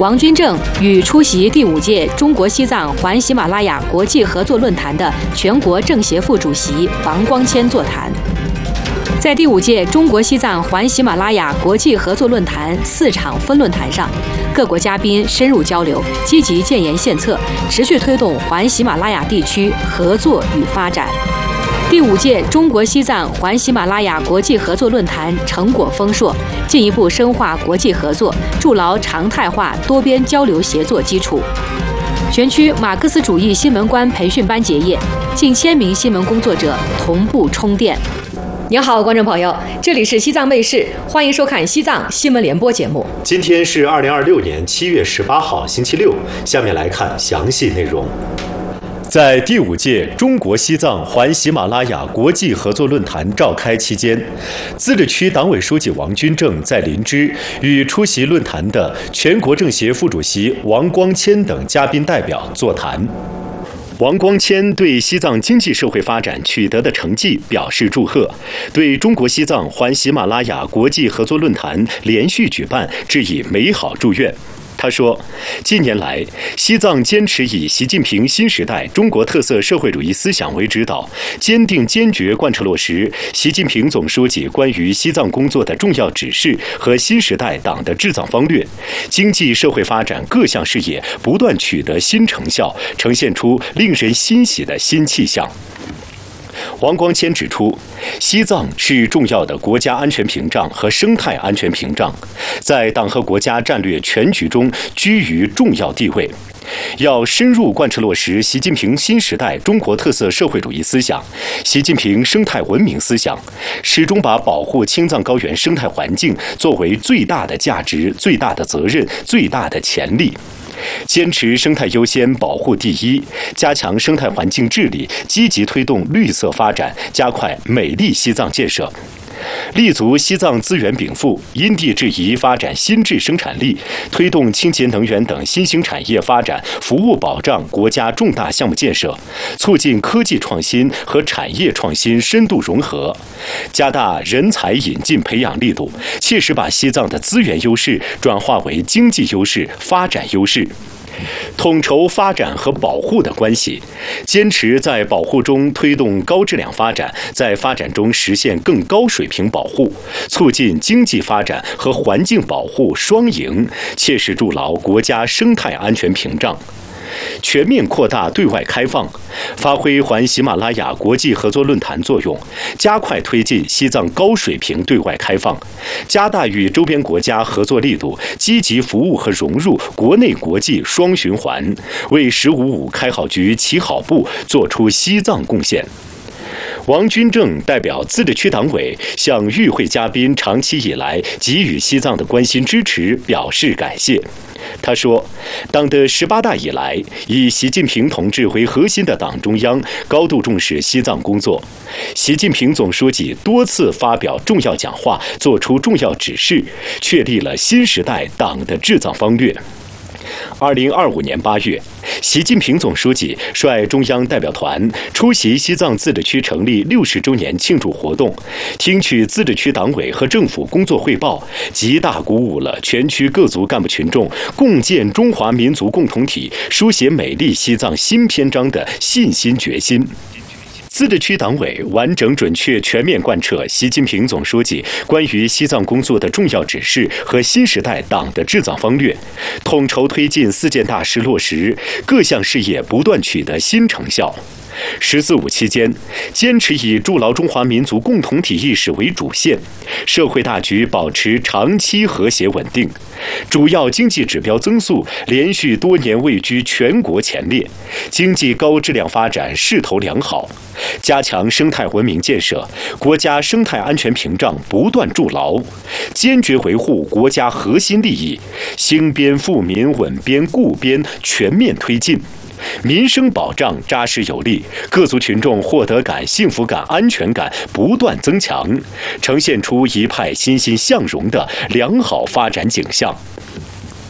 王军正与出席第5届中国西藏环喜马拉雅国际合作论坛的全国政协副主席王光谦座谈。在第5届中国西藏环喜马拉雅国际合作论坛4场分论坛上，各国嘉宾深入交流，积极建言献策，持续推动环喜马拉雅地区合作与发展。第5届中国西藏环喜马拉雅国际合作论坛成果丰硕，进一步深化国际合作，筑牢常态化多边交流协作基础。全区马克思主义新闻官培训班结业，近1000名新闻工作者同步充电。您好，观众朋友，这里是西藏卫视，欢迎收看西藏新闻联播节目。 今天是2026年7月18号，星期六。下面来看详细内容。在第5届中国西藏环喜马拉雅国际合作论坛召开期间，自治区党委书记王军正在林芝与出席论坛的全国政协副主席王光谦等嘉宾代表座谈。王光谦对西藏经济社会发展取得的成绩表示祝贺，对中国西藏环喜马拉雅国际合作论坛连续举办致以美好祝愿。他说，近年来，西藏坚持以习近平新时代中国特色社会主义思想为指导，坚定坚决贯彻落实习近平总书记关于西藏工作的重要指示和新时代党的治藏方略，经济社会发展各项事业不断取得新成效，呈现出令人欣喜的新气象。王光谦指出，西藏是重要的国家安全屏障和生态安全屏障，在党和国家战略全局中居于重要地位。要深入贯彻落实习近平新时代中国特色社会主义思想、习近平生态文明思想，始终把保护青藏高原生态环境作为最大的价值、最大的责任、最大的潜力。坚持生态优先、保护第一，加强生态环境治理，积极推动绿色发展，加快美丽西藏建设。立足西藏资源禀赋，因地制宜发展新质生产力，推动清洁能源等新兴产业发展，服务保障国家重大项目建设，促进科技创新和产业创新深度融合，加大人才引进培养力度，切实把西藏的资源优势转化为经济优势、发展优势。统筹发展和保护的关系，坚持在保护中推动高质量发展，在发展中实现更高水平保护，促进经济发展和环境保护双赢，切实筑牢国家生态安全屏障。全面扩大对外开放，发挥环喜马拉雅国际合作论坛作用，加快推进西藏高水平对外开放，加大与周边国家合作力度，积极服务和融入国内国际双循环，为“十五五”开好局、起好步做出西藏贡献。王军正代表自治区党委向与会嘉宾长期以来给予西藏的关心支持表示感谢。他说，党的18大以来，以习近平同志为核心的党中央高度重视西藏工作，习近平总书记多次发表重要讲话，作出重要指示，确立了新时代党的治藏方略。2025年8月，习近平总书记率中央代表团出席西藏自治区成立60周年庆祝活动，听取自治区党委和政府工作汇报，极大鼓舞了全区各族干部群众共建中华民族共同体、书写美丽西藏新篇章的信心决心。自治区党委完整、准确、全面贯彻习近平总书记关于西藏工作的重要指示和新时代党的治藏方略，统筹推进4件大事落实，各项事业不断取得新成效。“14·5”期间，坚持以筑牢中华民族共同体意识为主线，社会大局保持长期和谐稳定，主要经济指标增速连续多年位居全国前列，经济高质量发展势头良好。加强生态文明建设，国家生态安全屏障不断筑牢，坚决维护国家核心利益，兴边富民、稳边固边全面推进。民生保障扎实有力，各族群众获得感、幸福感、安全感不断增强，呈现出一派欣欣向荣的良好发展景象。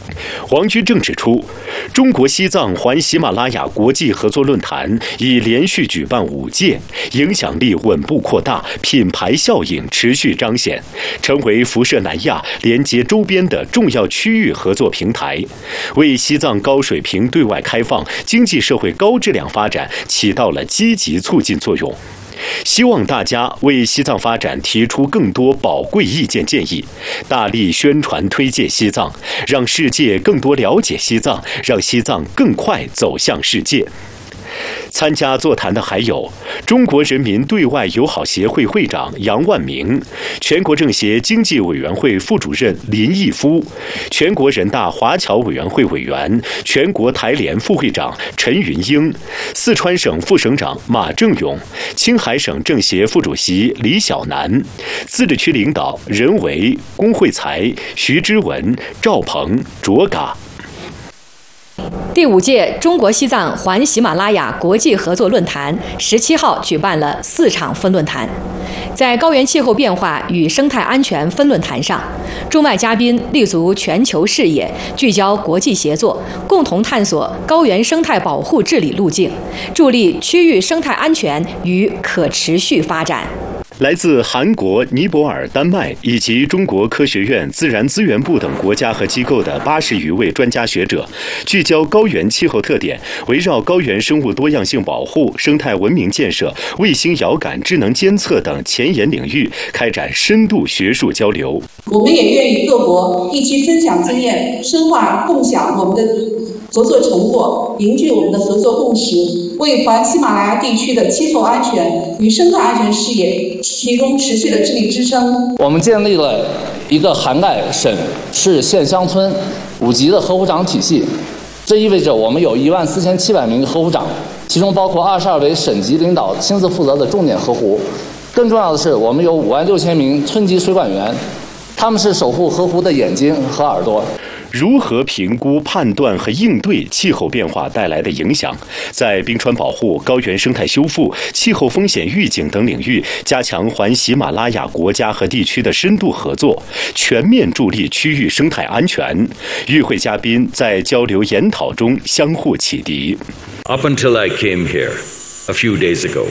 王军正指出，中国西藏环喜马拉雅国际合作论坛已连续举办5届，影响力稳步扩大，品牌效应持续彰显，成为辐射南亚、连接周边的重要区域合作平台，为西藏高水平对外开放、经济社会高质量发展起到了积极促进作用。希望大家为西藏发展提出更多宝贵意见建议，大力宣传推介西藏，让世界更多了解西藏，让西藏更快走向世界。参加座谈的还有中国人民对外友好协会会长杨万明、全国政协经济委员会副主任林毅夫、全国人大华侨委员会委员、全国台联副会长陈云英、四川省副省长马正勇、青海省政协副主席李小南、自治区领导任维、龚慧才、徐之文、赵鹏、卓嘎。 第5届中国西藏环喜马拉雅国际合作论坛17号举办了4场分论坛。在高原气候变化与生态安全分论坛上，中外嘉宾立足全球视野，聚焦国际协作，共同探索高原生态保护治理路径，助力区域生态安全与可持续发展。 来自韩国、尼泊尔、丹麦以及中国科学院自然资源部等国家和机构的80余位专家学者，聚焦高原气候特点，围绕高原生物多样性保护、生态文明建设、卫星遥感智能监测等前沿领域开展深度学术交流。 我们也愿与各国一起分享经验，深化共享我们的合作成果，凝聚我们的合作共识，为环喜马拉雅地区的气候安全与生态安全事业提供持续的智力支撑。 我们建立了一个涵盖省市县乡村5级的河湖长体系，这意味着我们有14700名河湖长，其中包括22位省级领导亲自负责的重点河湖。更重要的是，我们有56000名村级水管员，他们是守护河湖的眼睛和耳朵。 如何评估、判断和应对气候变化带来的影响，在冰川保护、高原生态修复、气候风险预警等领域加强环喜马拉雅国家和地区的深度合作，全面助力区域生态安全。与会嘉宾在交流研讨中相互启迪。 Up until I came here a few days ago,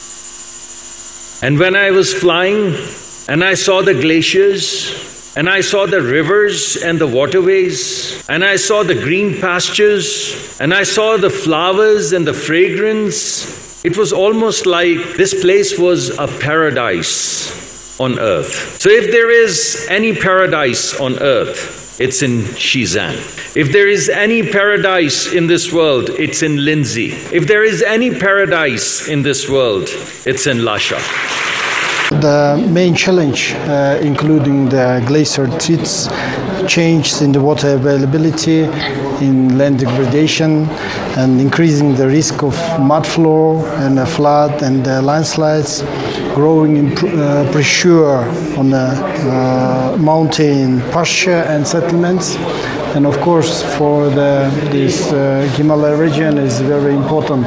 and when I was flying and I saw the glaciers,And I saw the rivers and the waterways, and I saw the green pastures, and I saw the flowers and the fragrance. It was almost like this place was a paradise on earth. So if there is any paradise on earth, it's in Shizan. If there is any paradise in this world, it's in Lindsay. If there is any paradise in this world, it's in Lhasa. The main challenge, including the glacier threats, changes in the water availability, in land degradation, and increasing the risk of mud flow and flood and landslides, growing pressure on the mountain pasture and settlements. And of course, for this Himalaya region is very important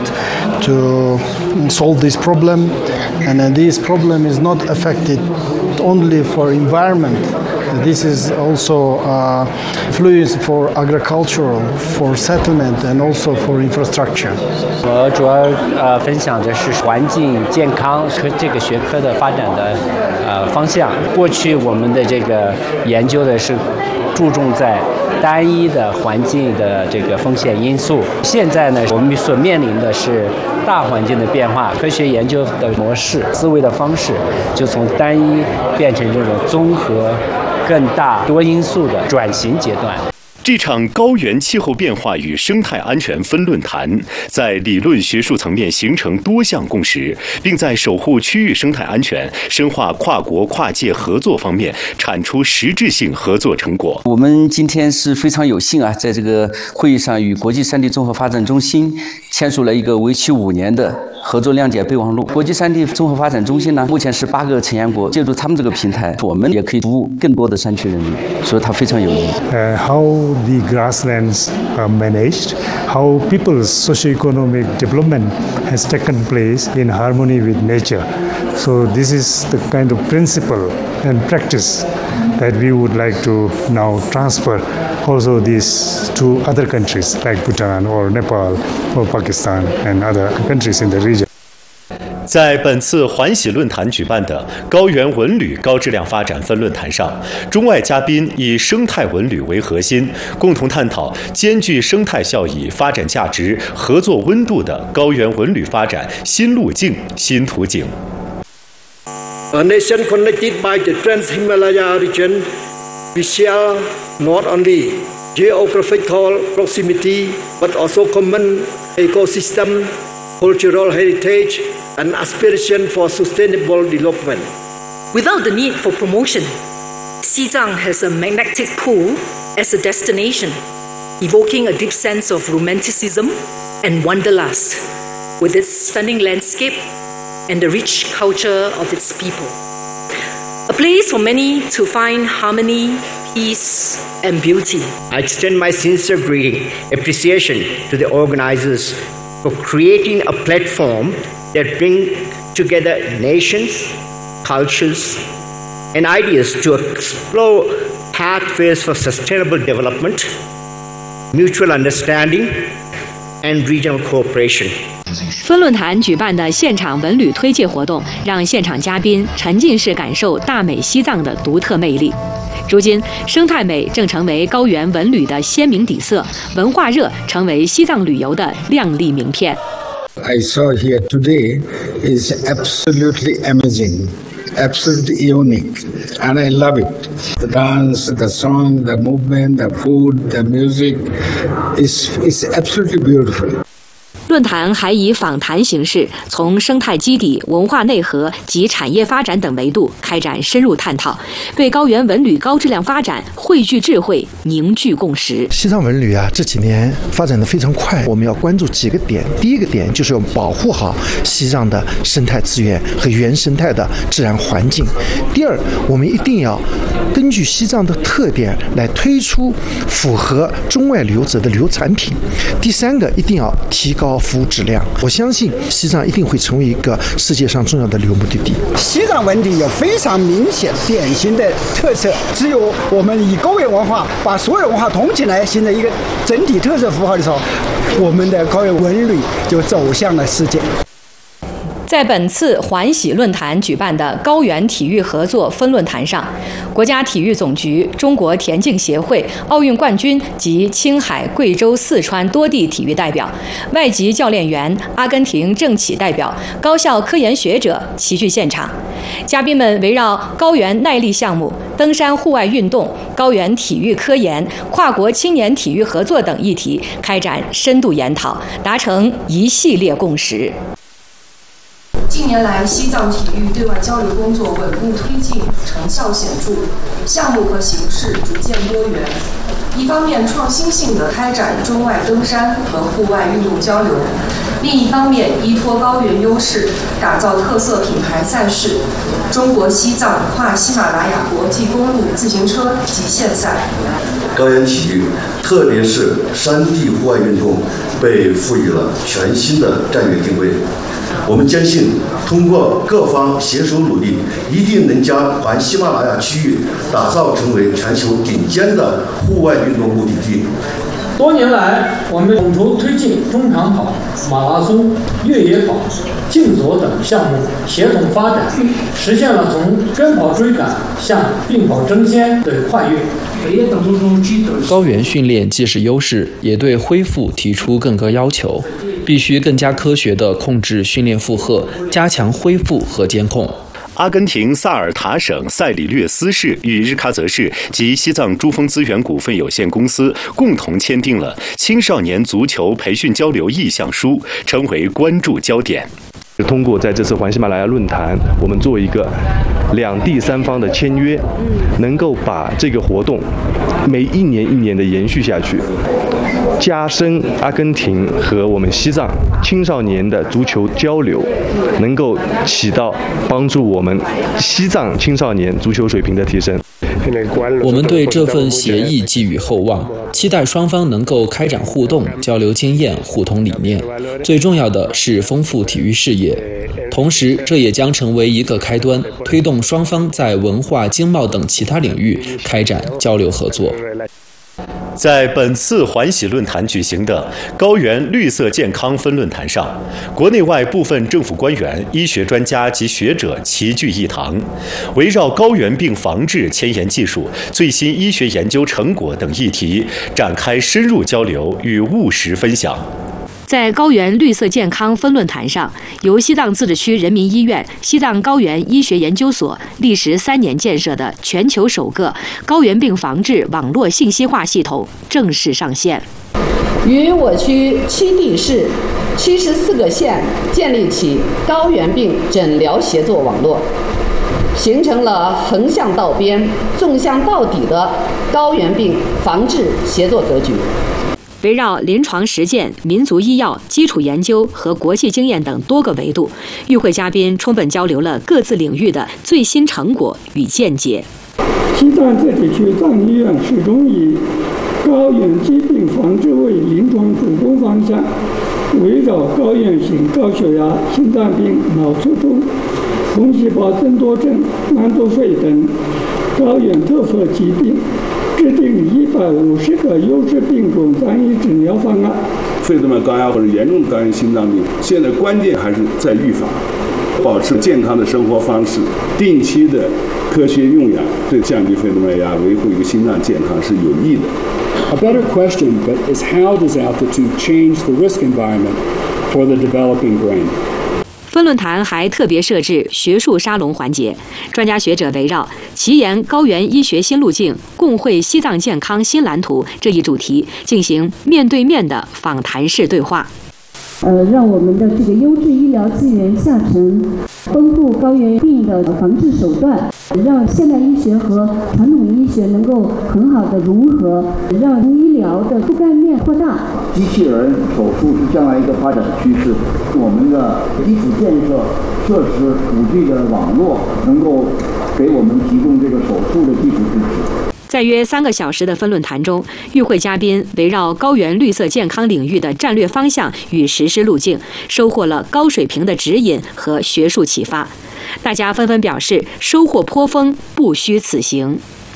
to solve this problem. And this problem is not affected only for environment. This is also influence for agricultural, for settlement, and also for infrastructure. 我主要分享的是环境健康这个学科的发展的方向。过去我们的这个研究的是注重在单一的环境的这个风险因素。现在呢，我们所面临的是大环境的变化，科学研究的模式、思维的方式就从单一变成这种综合、更大多因素的转型阶段。 这场高原气候变化与生态安全分论坛在理论学术层面形成多项共识，并在守护区域生态安全、深化跨国跨界合作方面产出实质性合作成果。 我们今天是非常有幸啊，在这个会议上与国际山地综合发展中心签署了一个为期5年的合作谅解备忘录。国际山地综合发展中心呢，目前是8个成员国，借助他们这个平台，我们也可以服务更多的山区人民，所以它非常有意义。 How the grasslands are managed, how people's socio-economic development has taken place in harmony with nature. So this is the kind of principle and practice that we would like to now transfer also this to other countries like Bhutan or Nepal or Pakistan and other countries in the region. 在本次环喜论坛举办的高原文旅高质量发展分论坛上，中外嘉宾以生态文旅为核心，共同探讨兼具生态效益、发展价值、合作温度的高原文旅发展新路径、新图景。 A nation connected by the Trans-Himalaya region, we share not only geographical proximity but also common ecosystem, cultural heritage, and aspiration for sustainable development. Without the need for promotion, Xizang has a magnetic pull as a destination, evoking a deep sense of romanticism and wanderlust, with its stunning landscape and the rich culture of its people. A place for many to find harmony, peace, and beauty. I extend my sincere greeting, appreciation to the organizers for creating a platform that brings together nations, cultures, and ideas to explore pathways for sustainable development, mutual understanding, and regional cooperation. 分论坛举办的现场文旅推介活动，让现场嘉宾沉浸式感受大美西藏的独特魅力。如今，生态美正成为高原文旅的鲜明底色，文化热成为西藏旅游的亮丽名片。 I saw here today is absolutely amazing, absolutely unique, and I love it. The dance, the song, the movement, the food, the music is absolutely beautiful. 论坛还以访谈形式，从生态基底、文化内核及产业发展等维度开展深入探讨，对高原文旅高质量发展汇聚智慧、凝聚共识。 西藏文旅这几年发展得非常快，我们要关注几个点。第一个点就是要保护好西藏的生态资源和原生态的自然环境。第二，我们一定要根据西藏的特点来推出符合中外旅游者的旅游产品。第三个，一定要提高服务质量。我相信西藏一定会成为一个世界上重要的旅游目的地。 西藏文旅有非常明显典型的特色，只有我们以高原文化把所有文化统起来，形成一个整体特色符号的时候，我们的高原文旅就走向了世界。 在本次环喜论坛举办的高原体育合作分论坛上，国家体育总局、中国田径协会、奥运冠军及青海、贵州、四川多地体育代表、外籍教练员、阿根廷政企代表、高校科研学者齐聚现场。嘉宾们围绕高原耐力项目、登山户外运动、高原体育科研、跨国青年体育合作等议题开展深度研讨，达成一系列共识。 近年来，西藏体育对外交流工作稳步推进，成效显著，项目和形式逐渐多元。一方面，创新性地开展中外登山和户外运动交流；另一方面，依托高原优势，打造特色品牌赛事——中国西藏跨喜马拉雅国际公路自行车极限赛。 高原体育，特别是山地户外运动，被赋予了全新的战略定位。我们坚信，通过各方携手努力，一定能将环喜马拉雅区域打造成为全球顶尖的户外运动目的地。 多年来，我们统筹推进中长跑、马拉松、越野跑、竞走等项目协同发展，实现了从跟跑追赶向并跑争先的跨越。 高原训练既是优势，也对恢复提出更高要求，必须更加科学地控制训练负荷，加强恢复和监控。 阿根廷萨尔塔省塞里略斯市与日喀则市及西藏珠峰资源股份有限公司共同签订了青少年足球培训交流意向书，成为关注焦点。 通过在这次环喜马拉雅论坛，我们做一个两地三方的签约，能够把这个活动每一年一年的延续下去，加深阿根廷和我们西藏青少年的足球交流，能够起到帮助我们西藏青少年足球水平的提升。 我们对这份协议寄予厚望，期待双方能够开展互动、交流经验、互通理念。最重要的是丰富体育事业。同时，这也将成为一个开端，推动双方在文化、经贸等其他领域开展交流合作。 在本次环喜论坛举行的高原绿色健康分论坛上，国内外部分政府官员、医学专家及学者齐聚一堂，围绕高原病防治前沿技术、最新医学研究成果等议题展开深入交流与务实分享。 在高原绿色健康分论坛上，由西藏自治区人民医院、西藏高原医学研究所历时3年建设的全球首个高原病防治网络信息化系统正式上线。 与我区7地市74个县建立起高原病诊疗协作网络，形成了横向到边、纵向到底的高原病防治协作格局。 围绕临床实践、民族医药、基础研究和国际经验等多个维度，与会嘉宾充分交流了各自领域的最新成果与见解。 西藏自治区藏医院始终以高原疾病防治为临床主攻方向，围绕高原性高血压、心脏病、脑卒中、红细胞增多症、慢阻肺等高原特色疾病，制定150个优质病种专一诊疗方案。 肺动脉高压或者严重高原心脏病，现在关键还是在预防，保持健康的生活方式，定期的科学用氧，对降低肺动脉压、维护一个心脏健康是有益的。 A better question is how does altitude change the risk environment for the developing brain? 分论坛还特别设置学术沙龙环节，专家学者围绕“奇研高原医学新路径，共绘西藏健康新蓝图”这一主题进行面对面的访谈式对话。 让我们的这个优质医疗资源下沉，丰富高原病的防治手段，让现代医学和传统医学能够很好的融合，让医疗的覆盖面扩大。 机器人手术是将来一个发展趋势，我们的基础建设、设施、5G 的网络能够给我们提供这个手术的基础支持。 在约3个小时的分论坛中，与会嘉宾围绕高原绿色健康领域的战略方向与实施路径，收获了高水平的指引和学术启发。大家纷纷表示收获颇丰，不虚此行。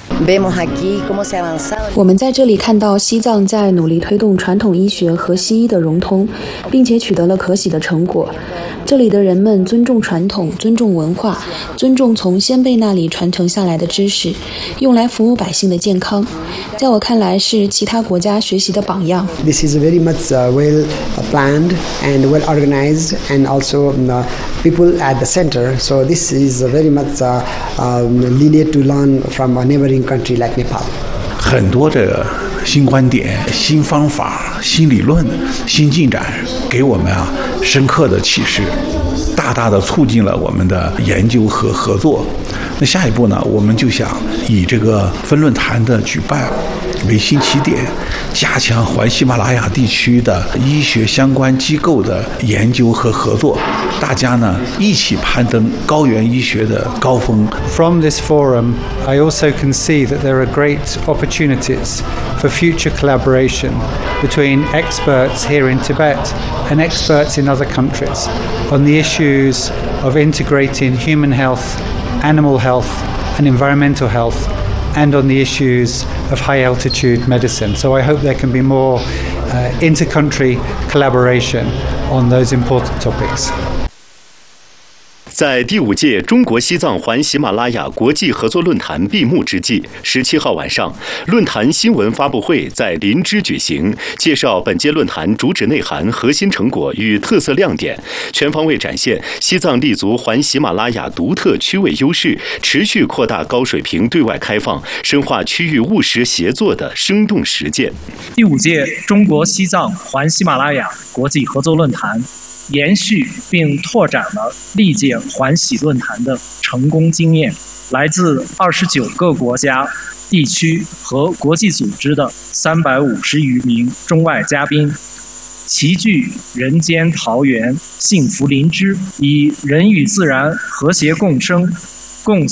我们在这里看到西藏在努力推动传统医学和西医的融通，并且取得了可喜的成果。这里的人们尊重传统，尊重文化，尊重从先辈那里传承下来的知识，用来服务百姓的健康。在我看来，是其他国家学习的榜样。 This is very much well planned and well organized, and also people at the center. So this is very much needed to learn from a neighboring country like Nepal. 很多的新观点、新方法、新理论、新进展，给我们深刻的启示，大大的促进了我们的研究和合作。那下一步呢，我们就想以这个分论坛的举办为新起点，加强环喜马拉雅地区的医学相关机构的研究和合作，大家呢一起攀登高原医学的高峰。 From this forum, I also can see that there are great opportunities for future collaboration between experts here in Tibet and experts in other countries on the issues of integrating human health, animal health, and environmental health, and on the issues of high-altitude medicine. So I hope there can be more inter-country collaboration on those important topics. 在第5届中国西藏环喜马拉雅国际合作论坛闭幕之际，17号晚上，论坛新闻发布会在林芝举行，介绍本届论坛主旨内涵、核心成果与特色亮点，全方位展现西藏立足环喜马拉雅独特区位优势，持续扩大高水平对外开放，深化区域务实协作的生动实践。 第5届中国西藏环喜马拉雅国际合作论坛延续并拓展了历届环喜论坛的成功经验，来自29个国家、地区和国际组织的350余名中外嘉宾，齐聚人间桃源幸福林芝，以人与自然和谐共生、共享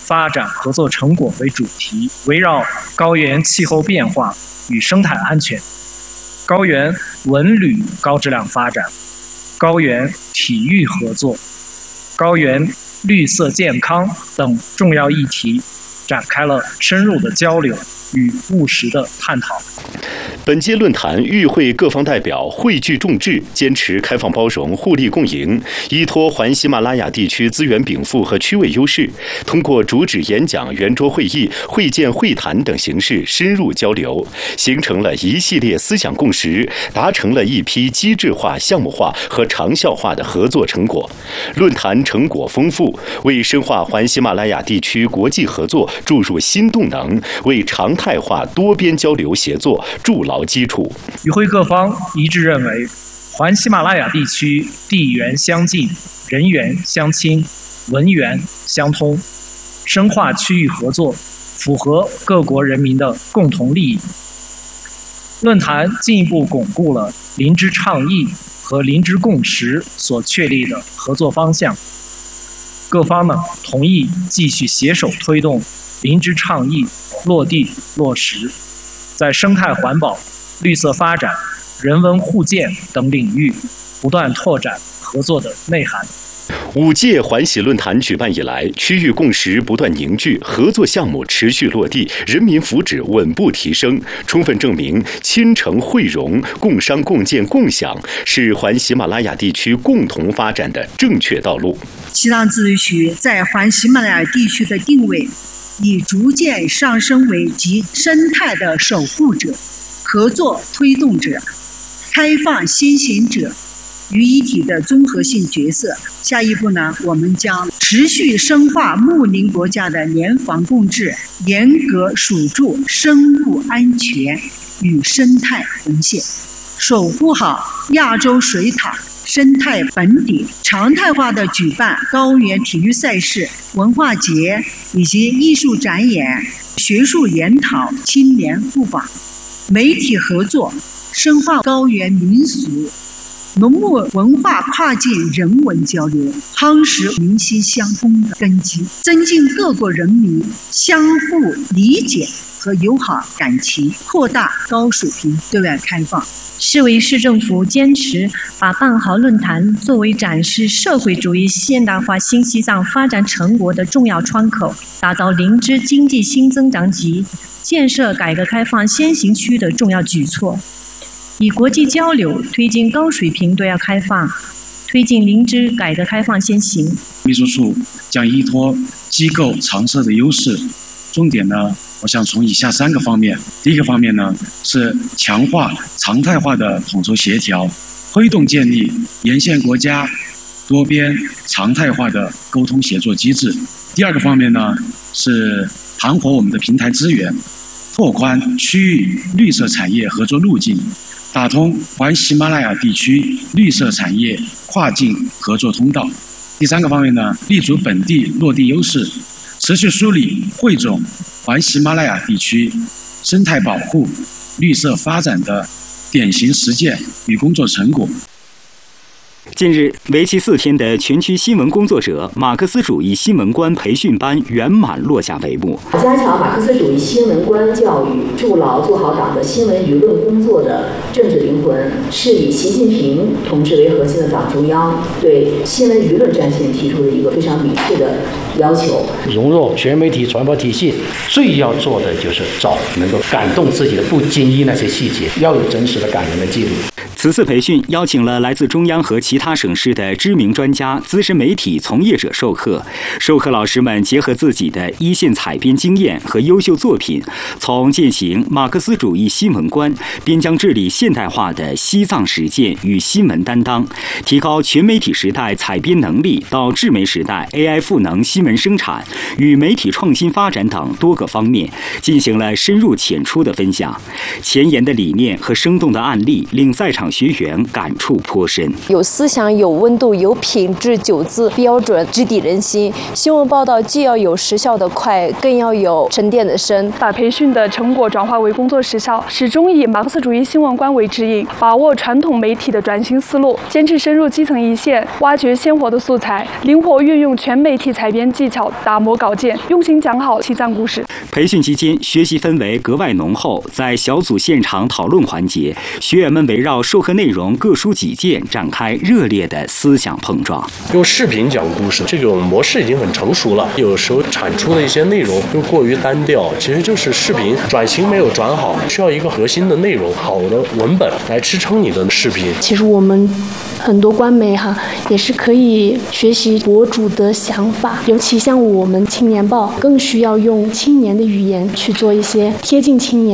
发展合作成果为主题，围绕高原气候变化与生态安全、高原文旅高质量发展、高原体育合作、高原绿色健康等重要议题，展开了深入的交流与务实的探讨。 本届论坛与会各方代表汇聚众志，坚持开放包容、互利共赢，依托环喜马拉雅地区资源禀赋和区位优势，通过主旨演讲、圆桌会议、会见会谈等形式深入交流，形成了一系列思想共识，达成了一批机制化、项目化和长效化的合作成果。论坛成果丰富，为深化环喜马拉雅地区国际合作注入新动能，为常态化多边交流协作筑牢基础。 与会各方一致认为，环喜马拉雅地区地缘相近、人缘相亲、文缘相通，深化区域合作，符合各国人民的共同利益。论坛进一步巩固了林芝倡议和林芝共识所确立的合作方向。各方呢同意继续携手推动林芝倡议落地落实，在生态环保、绿色发展、人文互鉴等领域不断拓展合作的内涵。 5届环喜论坛举办以来，区域共识不断凝聚，合作项目持续落地，人民福祉稳步提升，充分证明亲诚惠容、共商共建共享是环喜马拉雅地区共同发展的正确道路。 西藏自治区在环喜马拉雅地区的定位已逐渐上升为集生态的守护者、合作推动者、开放先行者于一体的综合性角色。下一步呢，我们将持续深化睦邻国家的联防共治，严格守住生物安全与生态红线，守护好亚洲水塔生态本底，常态化的举办高原体育赛事、文化节以及艺术展演、学术研讨、青年赴访、媒体合作，深化高原民俗、农牧文化跨境人文交流，夯实民心相通的根基，增进各国人民相互理解和友好感情，扩大高水平对外开放。 市委市政府坚持把办好论坛作为展示社会主义现代化新西藏发展成果的重要窗口，打造林芝经济新增长及建设改革开放先行区的重要举措，以国际交流推进高水平对外开放，推进林芝改革开放先行。 秘书处将依托机构常设的优势，重点呢，我想从以下3个方面。第一个方面呢，是强化常态化的统筹协调，推动建立沿线国家多边常态化的沟通协作机制。第二个方面呢，是盘活我们的平台资源，拓宽区域绿色产业合作路径，打通环喜马拉雅地区绿色产业跨境合作通道。第3个方面呢，立足本地落地优势，持续梳理汇总环喜马拉雅地区生态保护、绿色发展的典型实践与工作成果。 近日，为期4天的全区新闻工作者马克思主义新闻观培训班圆满落下帷幕。 加强马克思主义新闻观教育，筑牢做好党的新闻舆论工作的政治灵魂，是以习近平同志为核心的党中央对新闻舆论战线提出的一个非常明确的要求。 融入全媒体传播体系，最要做的就是找能够感动自己的，不经意那些细节，要有真实的感人的记录。 此次培训邀请了来自中央和其他省市的知名专家、资深媒体从业者授课。授课老师们结合自己的一线采编经验和优秀作品，从践行马克思主义新闻观、边疆治理现代化的西藏实践与新闻担当，提高全媒体时代采编能力，到智媒时代 AI 赋能新闻生产与媒体创新发展等多个方面，进行了深入浅出的分享。前沿的理念和生动的案例，令在场学员感触颇深。 有思想、有温度、有品质，9字标准，直抵人心。新闻报道既要有时效的快，更要有沉淀的深。 把培训的成果转化为工作实效，始终以马克思主义新闻观为指引，把握传统媒体的转型思路，坚持深入基层一线，挖掘鲜活的素材，灵活运用全媒体采编技巧，打磨稿件，用心讲好西藏故事。 培训期间，学习氛围格外浓厚。在小组现场讨论环节，学员们围绕授课内容各抒己见，展开热烈的思想碰撞。 用视频讲故事这种模式已经很成熟了，有时候产出的一些内容又过于单调，其实就是视频转型没有转好，需要一个核心的内容、好的文本来支撑你的视频。 其实我们很多官媒也是可以学习博主的想法，尤其像我们青年报更需要用青年的语言去做一些贴近青年